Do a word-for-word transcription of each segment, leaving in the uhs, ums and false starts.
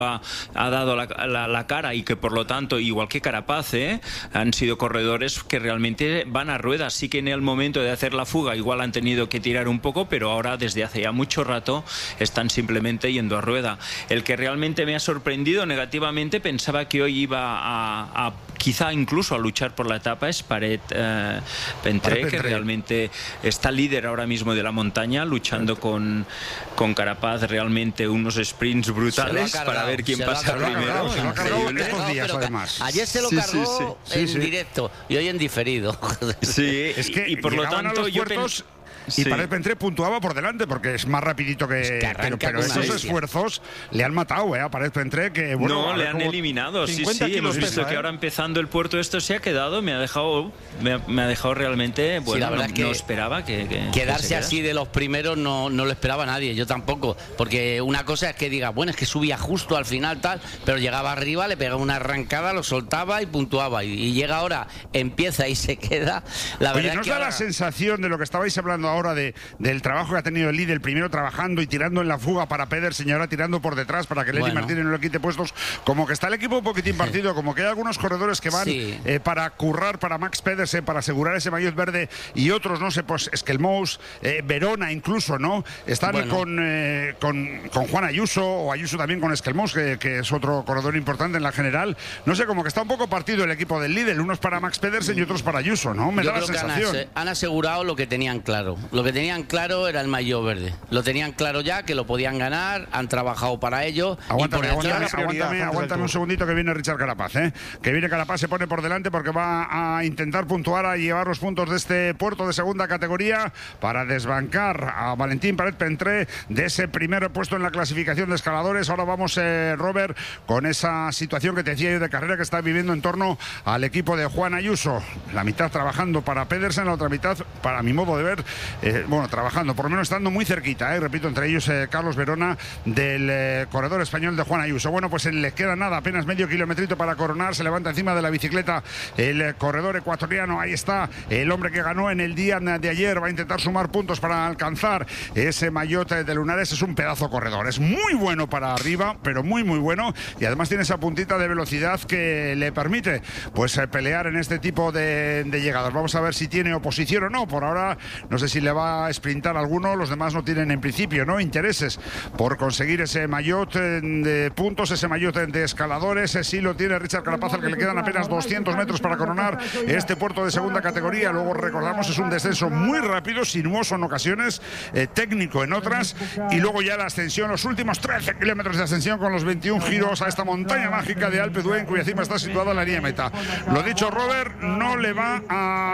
ha, ha dado la, la, la cara y que por lo tanto, igual que Carapaz, ¿eh? han sido corredores que realmente van a ruedas. Sí que en el momento de hacer la fuga igual han tenido que tirar un poco, pero ahora desde hace ya mucho rato están simplemente yendo a rueda. El que realmente me ha sorprendido negativamente, pensaba que hoy iba a, a quizá incluso a luchar por la etapa, es Paret eh, Pentré, que realmente está líder ahora mismo de la montaña, luchando con, con Carapaz, realmente unos sprints brutales para ver quién pasa primero. Se lo ha cargado estos días, además. Ayer se lo Sí, cargó sí, sí. en Sí, sí. directo y hoy en diferido. Sí, Es que y por lo llegaban a tanto los yo puertos pen- y Sí. Paret Pentré puntuaba por delante porque es más rapidito que... Es que arranca pero pero con una esos bestia. esfuerzos le han matado, ¿eh? A Paret Pentré, que bueno... no, a le ver han cómo- eliminado, sí, cincuenta sí, hemos kilos visto pesa, que ¿eh? ahora empezando el puerto esto se ha quedado, me ha dejado, me ha, me ha dejado realmente, bueno, la verdad no, es que no esperaba que, que que Quedarse se así quedase. de los primeros no, no lo esperaba nadie, yo tampoco, porque una cosa es que diga, bueno, es que subía justo al final tal, pero llegaba arriba, le pegaba una arrancada, lo soltaba y puntuaba, y, y llega ahora, empieza y se queda. La Oye, verdad ¿nos es que da ahora- la sensación de lo que estabais hablando ahora de, del trabajo que ha tenido el líder, primero trabajando y tirando en la fuga para Pedersen y ahora tirando por detrás para que Lenny Bueno. Martínez no le quite puestos, como que está el equipo un poquitín partido, como que hay algunos corredores que van Sí. eh, para currar para Max Pedersen, para asegurar ese maillot verde, y otros, no sé, pues Esquelmous, eh, Verona incluso, ¿no? Están Bueno. con, eh, con, con Juan Ayuso, o Ayuso también con Esquelmous, que, que es otro corredor importante en la general. No sé, como que está un poco partido el equipo del líder, unos para Max Pedersen y otros para Ayuso, ¿no? Me Yo da la creo que han, sensación. ase- han asegurado lo que tenían claro. Lo que tenían claro era el maillot verde. Lo tenían claro ya, que lo podían ganar, han trabajado para ello. Aguántame, y por detrás- aguántame, la prioridad aguántame, antes del aguántame un Tour. segundito que viene Richard Carapaz, ¿eh? Que viene Carapaz, se pone por delante porque va a intentar puntuar, a llevar los puntos de este puerto de segunda categoría para desbancar a Valentín Paret Pentré de ese primer puesto en la clasificación de escaladores. Ahora vamos, eh, Robert, con esa situación que te decía yo de carrera que está viviendo en torno al equipo de Juan Ayuso. La mitad trabajando para Pedersen, la otra mitad, para mi modo de ver, eh, bueno, trabajando, por lo menos estando muy cerquita, eh, repito, entre ellos eh, Carlos Verona, del eh, corredor español de Juan Ayuso. Bueno, pues eh, le queda nada, apenas medio kilometrito para coronar, se levanta encima de la bicicleta el eh, corredor ecuatoriano, ahí está, el hombre que ganó en el día de ayer, va a intentar sumar puntos para alcanzar ese maillot de Lunares. Es un pedazo corredor, es muy bueno para arriba, pero muy muy bueno, y además tiene esa puntita de velocidad que le permite pues eh, pelear en este tipo de, de llegadas. Vamos a ver si tiene oposición o no. Por ahora no sé si le va a sprintar alguno, los demás no tienen en principio no intereses por conseguir ese maillot eh, de puntos, ese maillot de escaladores. Eh, sí lo tiene Richard Carapaz, al que le quedan apenas doscientos metros para coronar este puerto de segunda categoría. Luego recordamos, es un descenso muy rápido, sinuoso en ocasiones, eh, técnico en otras, y luego ya la ascensión, los últimos trece kilómetros de ascensión con los veintiún giros a esta montaña mágica de Alpe d'Huez, cuya cima está situada en la línea de meta. Lo dicho, Robert, no le va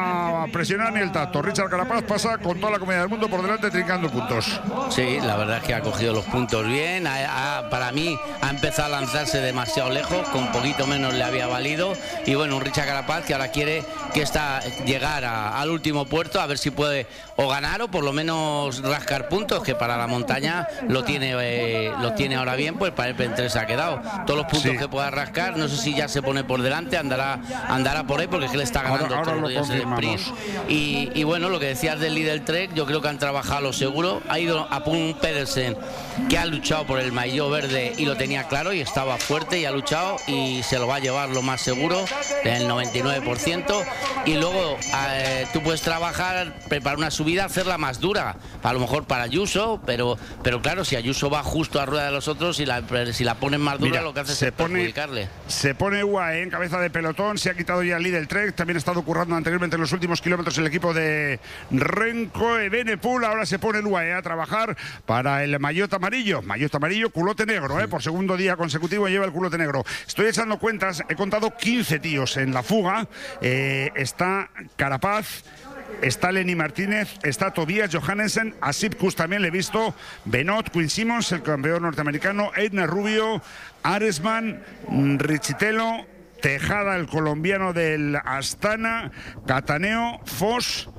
a presionar ni el tacto. Richard Carapaz pasa con toda la comunidad del mundo por delante, trincando puntos. Sí, la verdad es que ha cogido los puntos bien. Ha- ha- para mí ha empezado a lanzarse demasiado lejos, con poquito menos le había valido. Y bueno, un Richard Carapaz que ahora quiere que está, llegar a- al último puerto, a ver si puede o ganar o por lo menos rascar puntos, que para la montaña lo tiene eh, lo tiene ahora bien, pues para el Pentré se ha quedado. Todos los puntos Sí. que pueda rascar, no sé si ya se pone por delante, andará andará por ahí, porque es que le está Ahora- ganando ahora todos lo los días el sprint. confirmamos. Y, y bueno, lo que decías del líder Trek, yo creo que han trabajado lo seguro. Ha ido a un Pedersen que ha luchado por el maillot verde y lo tenía claro y estaba fuerte y ha luchado y se lo va a llevar lo más seguro, el noventa y nueve por ciento. Y luego eh, tú puedes trabajar, preparar una subida, hacerla más dura, a lo mejor para Ayuso, pero, pero claro, si Ayuso va justo a rueda de los otros, si la, si la ponen más dura, Mira, lo que hace se es pone- perjudicarle. Se pone U A E en cabeza de pelotón, se ha quitado ya el líder Trek, también ha estado currando anteriormente en los últimos kilómetros el equipo de Renko Evenepoel. Ahora se pone el U A E a trabajar para el maillot amarillo, maillot amarillo, culote negro, ¿eh? Por segundo día consecutivo lleva el culote negro. Estoy echando cuentas, he contado quince tíos en la fuga. Eh, está Carapaz, está Lenny Martínez, está Tobias Johannesen, a Sipkus también le he visto, Benot, Quinn Simmons, el campeón norteamericano, Eidner Rubio, Aresman, Richitelo, Tejada, el colombiano del Astana, Cataneo, Foss,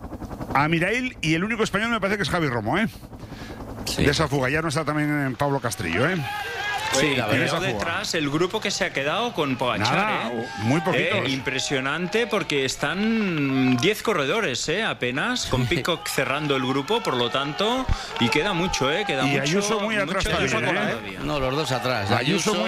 Amirail, y el único español me parece que es Javi Romo, ¿eh? Sí. De esa fuga, ya no está también en Pablo Castrillo, ¿eh? Sí, la Pero verdad. detrás el grupo que se ha quedado con Pogačar, Nada, ¿eh? muy poquitos. Eh, impresionante porque están diez corredores, ¿eh? Apenas, con Pidcock cerrando el grupo, por lo tanto, y queda mucho, ¿eh? Queda Y mucho, Ayuso muy atrás mucho también, de ¿eh? todavía. No, los dos atrás. Ayuso muy